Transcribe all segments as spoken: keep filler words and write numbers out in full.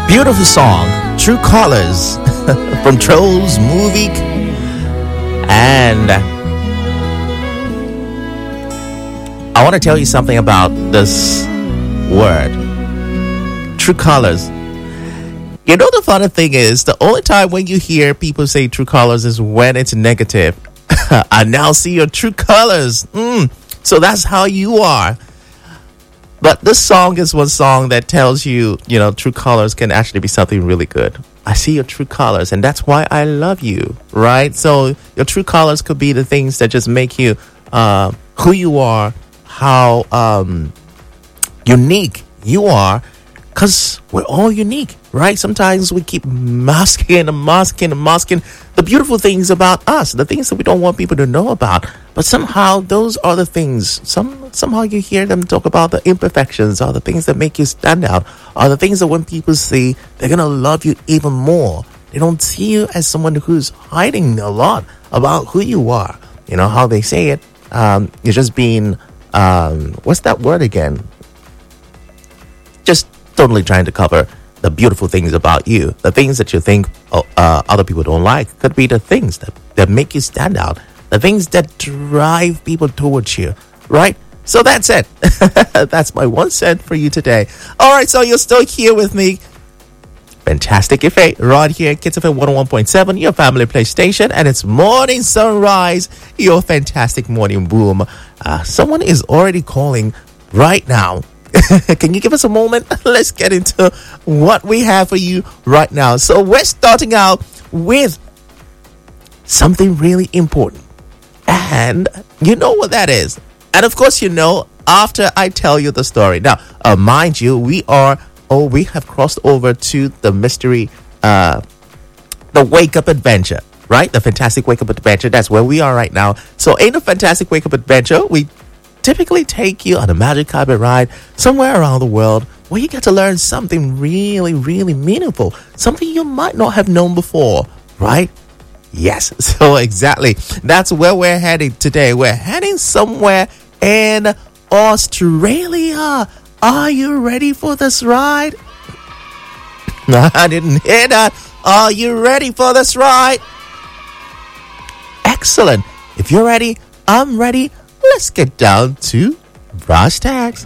Beautiful song, True Colors, from Trolls movie. And I want to tell you something about this word, True Colors. You know, the funny thing is, the only time when you hear people say true colors is when it's negative. I now see your true colors. Mm, so that's how you are. But this song is one song that tells you, you know, true colors can actually be something really good. I see your true colors, and that's why I love you, right? So your true colors could be the things that just make you uh, who you are, how um, unique you are, because we're all unique, right? Sometimes we keep masking and masking and masking the beautiful things about us, the things that we don't want people to know about. But somehow those are the things, some somehow you hear them talk about the imperfections, or the things that make you stand out, or the things that when people see, they're going to love you even more. They don't see you as someone who's hiding a lot about who you are. You know how they say it? Um, you're just being, um, what's that word again? Just totally trying to cover the beautiful things about you. The things that you think uh, other people don't like could be the things that, that make you stand out. The things that drive people towards you, right? So that's it. That's my one cent for you today. All right, so you're still here with me. Fantastic F A, right here at Kids F M one oh one point seven, your family play station, and it's Morning Sunrise, your fantastic morning boom. Uh, someone is already calling right now. Can you give us a moment? Let's get into what we have for you right now. So we're starting out with something really important. And you know what that is. And of course, you know, after I tell you the story. Now, uh, mind you, we are, oh, we have crossed over to the mystery, uh, the Wake Up Adventure, right? The Fantastic Wake Up Adventure. That's where we are right now. So in the Fantastic Wake Up Adventure, we typically take you on a magic carpet ride somewhere around the world where you get to learn something really, really meaningful, something you might not have known before, right? Yes, so exactly. That's where we're heading today. We're heading somewhere in Australia. Are you ready for this ride? I didn't hear that. Are you ready for this ride? Excellent. If you're ready, I'm ready. Let's get down to brass tacks.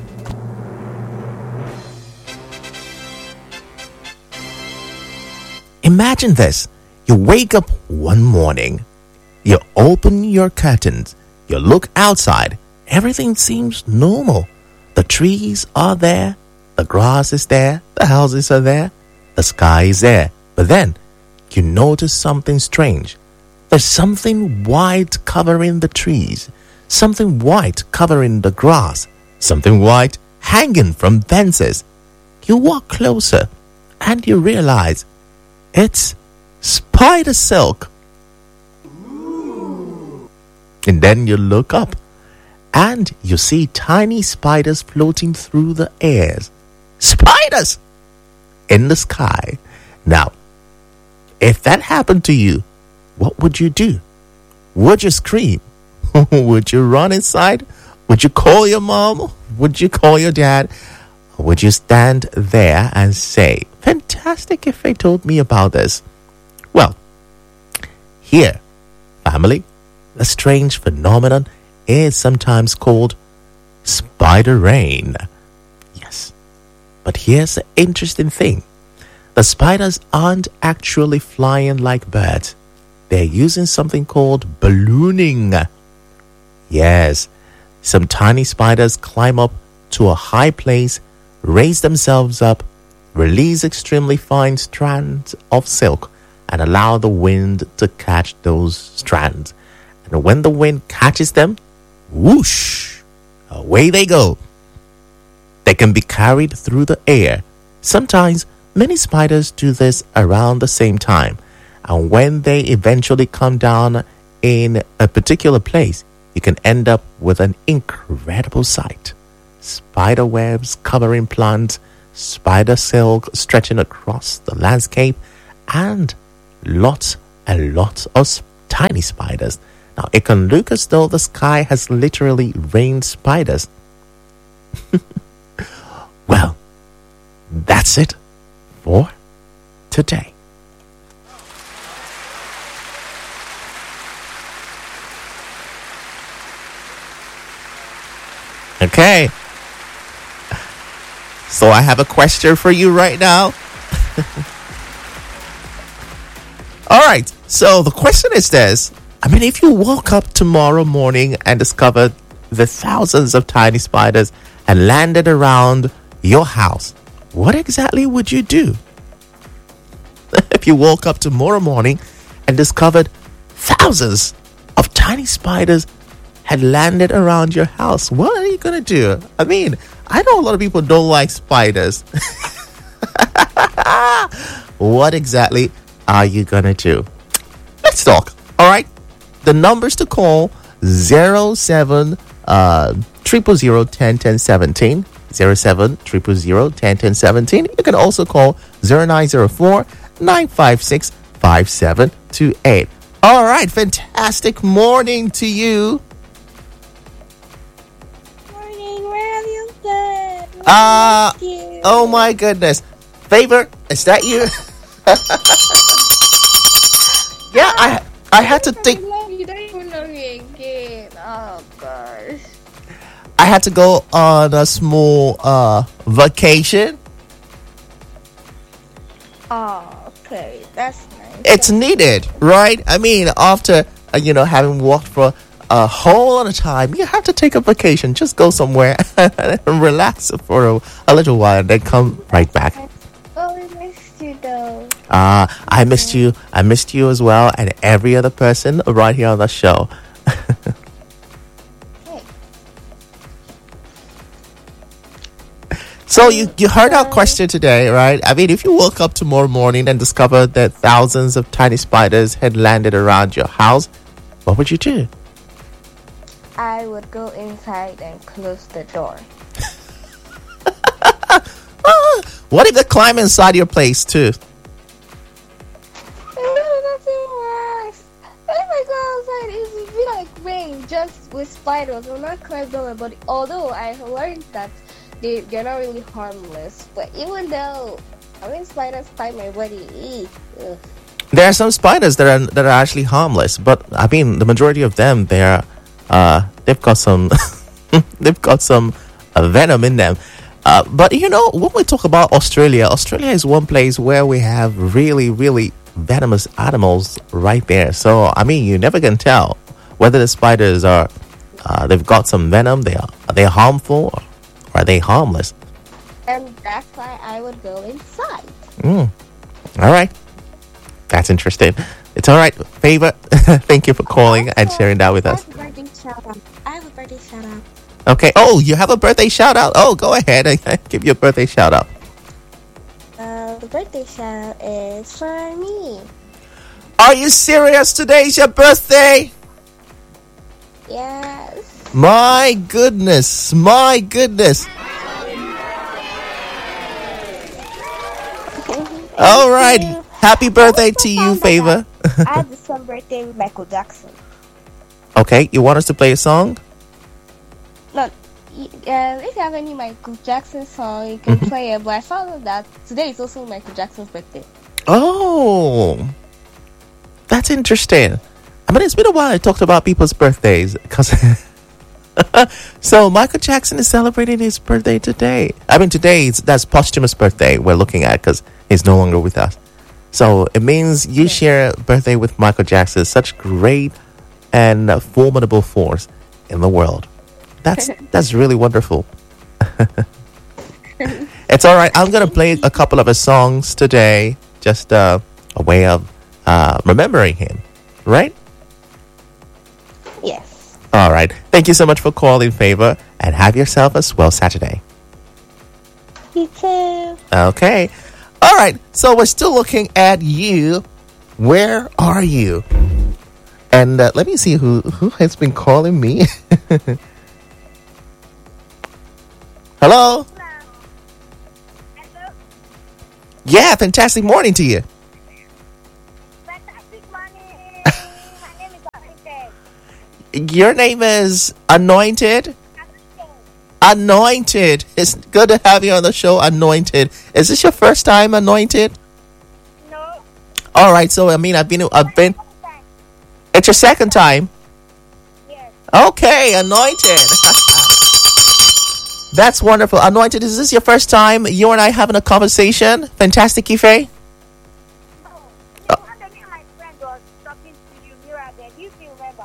Imagine this. You wake up one morning. You open your curtains. You look outside. Everything seems normal. The trees are there. The grass is there. The houses are there. The sky is there. But then you notice something strange. There's something white covering the trees. Something white covering the grass. Something white hanging from fences. You walk closer and you realize it's spider silk. Ooh. And then you look up and you see tiny spiders floating through the airs. Spiders in the sky. Now, if that happened to you, what would you do? Would you scream? Would you run inside? Would you call your mom? Would you call your dad? Or would you stand there and say, fantastic if they told me about this? Well, here, family, the strange phenomenon is sometimes called spider rain. Yes, but here's the interesting thing. The spiders aren't actually flying like birds. They're using something called ballooning. Yes, some tiny spiders climb up to a high place, raise themselves up, release extremely fine strands of silk, and allow the wind to catch those strands. And when the wind catches them, whoosh, away they go. They can be carried through the air. Sometimes many spiders do this around the same time. And when they eventually come down in a particular place, you can end up with an incredible sight. Spider webs covering plants, spider silk stretching across the landscape, and lots and lots of tiny spiders. Now, it can look as though the sky has literally rained spiders. Well, that's it for today. Okay. So I have a question for you right now. All right. So the question is this. I mean, if you woke up tomorrow morning and discovered the thousands of tiny spiders had landed around your house, what exactly would you do? If you woke up tomorrow morning and discovered thousands of tiny spiders had landed around your house, what are you going to do? I mean, I know a lot of people don't like spiders. What exactly are you going to do? Let's talk. All right. The numbers to call zero seven uh triple zero ten ten seventeen zero seven triple zero ten ten seventeen. You can also call zero nine zero four nine five six five seven two eight. All right, fantastic morning to you. Morning, where have you been? Uh you? Oh my goodness. Favor, is that you? Yeah, I I had to think. You don't even know me again. Oh gosh. I had to go on a small uh vacation. Oh, okay, that's nice. It's needed, right? I mean, after uh, you know having walked for a whole lot of time, you have to take a vacation. Just go somewhere and relax for a, a little while, and then come right back. Oh, we missed you though. Uh, I missed you. I missed you as well, and every other person right here on the show. Hey. So you, you heard our question today, right? I mean, if you woke up tomorrow morning and discovered that thousands of tiny spiders had landed around your house, what would you do? I would go inside and close the door. Ah, what if they climb inside your place too? That's worse. If I go outside, it would be like rain, just with spiders. Will not climb down my body. Although I learned that they they're not really harmless. But even though I mean spiders climb my body, eee, ugh. There are some spiders that are that are actually harmless, but I mean the majority of them they're uh they've got some they've got some uh, venom in them. Uh, but you know, when we talk about Australia, Australia is one place where we have really, really venomous animals right there. So I mean, you never can tell whether the spiders are uh, they've got some venom. They are are they harmful or are they harmless? And that's why I would go inside. Mm. All right, that's interesting. It's all right. Favor, thank you for calling and sharing that with us. I have a birthday shout out. I have a birthday shout out. Okay. Oh, you have a birthday shout out? Oh, go ahead and give your birthday shout out. Uh, the birthday shout out is for me. Are you serious? Today's your birthday? Yes. My goodness. My goodness. All right. Happy birthday to you, Favor. I had the same birthday with Michael Jackson. Okay. You want us to play a song? No, y- uh, if you have any Michael Jackson song, you can play it. But I found out that today is also Michael Jackson's birthday. Oh, that's interesting. I mean, it's been a while I talked about people's birthdays because. So Michael Jackson is celebrating his birthday today. I mean, today it's, that's posthumous birthday we're looking at because he's no longer with us. So it means you share a birthday with Michael Jackson, such great and uh, formidable force in the world. That's that's really wonderful. It's all right. I'm gonna play a couple of his songs today, just uh, a way of uh, remembering him, right? Yes. All right. Thank you so much for calling, Favor, and have yourself a swell Saturday. You too. Okay. All right. So we're still looking at you. Where are you? And uh, let me see who who has been calling me. Hello? Hello. Yeah, fantastic morning to you. Fantastic morning. My name is Anointed. Your name is Anointed? Anointed. It's good to have you on the show, Anointed. Is this your first time, Anointed? No, All right. So I mean, I've been, I've been. It's your second time. Yes. Okay, anointed. That's wonderful. Anointed, is this your first time you and I having a conversation? Fantastic, Ife? No. You know, me and my friend was talking to you, Mira, then. Do you still remember?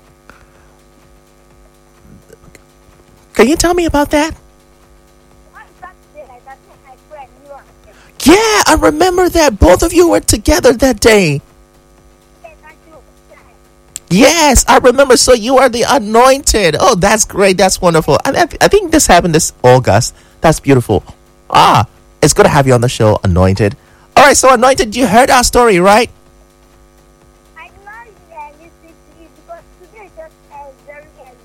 Can you tell me about that? One Saturday, like that, me and my friend, Mira. Yeah, I remember that. Both of you were together that day. Yes, and she was crying. Yes, I remember. So you are the anointed. Oh, that's great. That's wonderful. And I, th- I think this happened this August. That's beautiful. Ah, it's good to have you on the show, anointed. All right, so anointed, you heard our story, right? I did not uh, listen to you because today just uh, very early.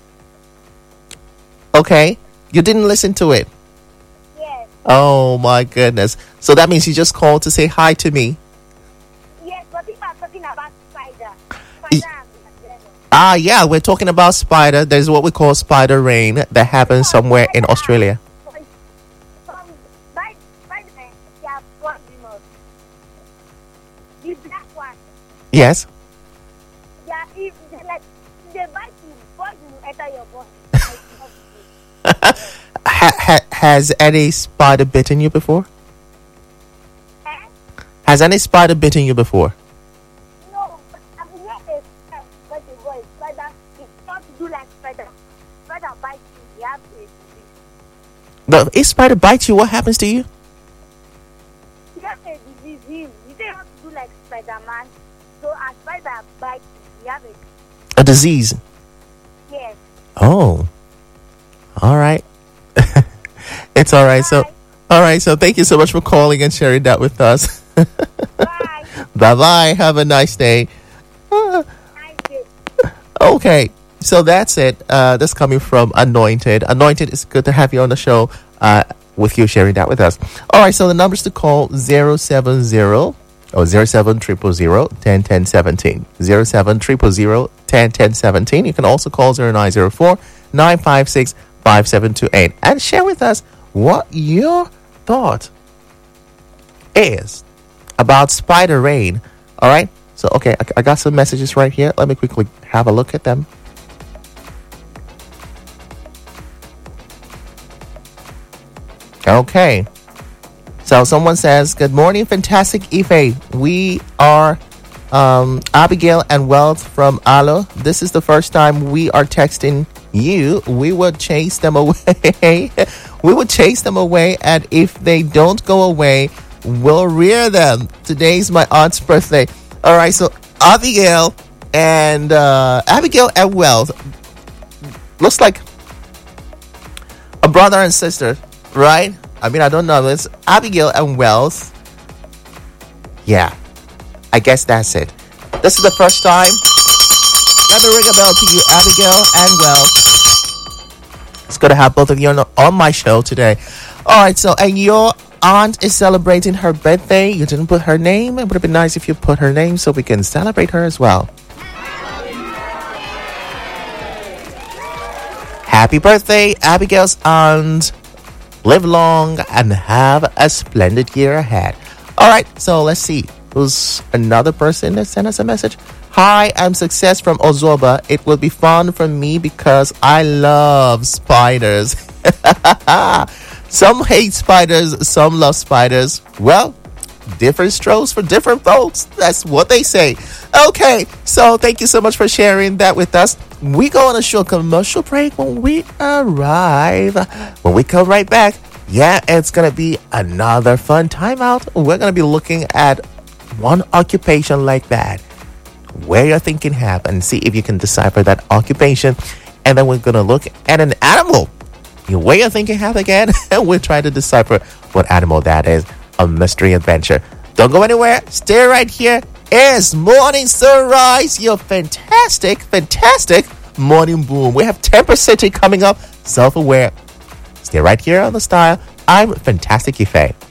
Okay, you didn't listen to it. Yes. Oh my goodness. So that means you just called to say hi to me. Yes, but people are talking about spider. E- Spider and the devil. Ah, yeah, we're talking about spider. There's what we call spider rain that happens somewhere in Australia. Some by by the way, they are poisonous. The black one, Yes. they are if they like they bite you, poison will enter your body. Like, not you. Ha- ha- has any spider bitten you before? Eh? Has any spider bitten you before? No, but I've been here a time when the boy spider it's not to do like spider. Spider bites you, you have a disease. The if spider bites you, what happens to you? You have a disease, him. You say you want to do like Spider-Man. So as spider bites you, you have a A disease. yes. Oh. All right. It's all right. So, Bye. all right. So, thank you so much for calling and sharing that with us. Bye. Bye bye. Have a nice day. Ah, Nice day. okay. So that's it. Uh, that's coming from Anointed. Anointed, it's good to have you on the show. Uh, with you sharing that with us. All right. So the numbers to call zero seven zero or zero seven triple zero ten ten seventeen zero seven triple zero ten ten seventeen. You can also call zero nine zero four nine five six five seven two eight and share with us what your thought is about spider rain. All right. So, okay, I, I got some messages right here. Let me quickly have a look at them. Okay. So someone says, good morning, fantastic Ife. We are um, Abigail and Wealth from Alo. This is the first time we are texting you. We would chase them away. We would chase them away. And if they don't go away, we'll rear them. Today's my aunt's birthday. All right. So Abigail and uh, Abigail and Wealth looks like a brother and sister, right? I mean, I don't know. It's Abigail and Wealth. Yeah, I guess that's it. This is the first time. Let me ring a bell to you, Abigail and Wealth. It's good to have both of you on, on my show today. All right, so, and your aunt is celebrating her birthday. You didn't put her name. It would have been nice if you put her name so we can celebrate her as well. Happy birthday, Abigail's aunt. Live long and have a splendid year ahead. All right, so let's see. Who's another person that sent us a message? Hi, I'm Success from Ozoba. It will be fun for me because I love spiders. Some hate spiders, some love spiders. Well, different strokes for different folks. That's what they say. Okay, so thank you so much for sharing that with us. We go on a short commercial break when we arrive. When we come right back, yeah, it's going to be another fun time out. We're going to be looking at one occupation like that. Where your thinking have and see if you can decipher that occupation. And then we're going to look at an animal. Where your thinking have again. And we'll try to decipher what animal that is. A mystery adventure. Don't go anywhere. Stay right here. It's Morning Sunrise, your fantastic, fantastic morning boom. We have Temper City coming up. Self-aware. Stay right here on the style. I'm Fantastic Ife.